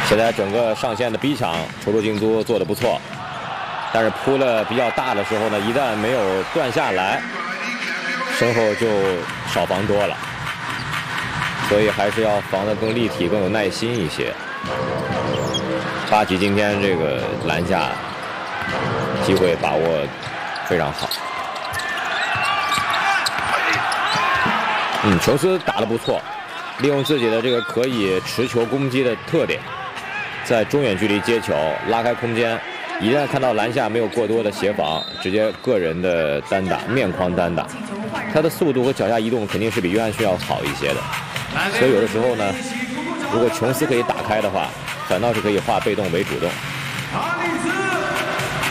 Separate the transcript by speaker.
Speaker 1: 现在整个上线的逼抢，抽出京都做得不错，但是扑了比较大的时候呢，一旦没有断下来，身后就少防多了，所以还是要防得更立体、更有耐心一些。巴吉今天这个篮下机会把握非常好。琼斯打得不错，利用自己的这个可以持球攻击的特点。 在中远距离接球，拉开空间，一旦看到篮下没有过多的协防，直接个人的单打、面框单打，他的速度和脚下移动肯定是比约翰逊要好一些的。所以有的时候呢，如果琼斯可以打开的话，反倒是可以化被动为主动。